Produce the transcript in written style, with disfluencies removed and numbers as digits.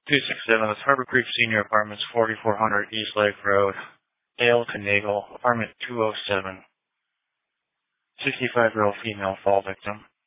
267 Harbor Creek Senior Apartments, 4400 East Lake Road, Dale Kanagle, apartment 207. 65-year-old female fall victim.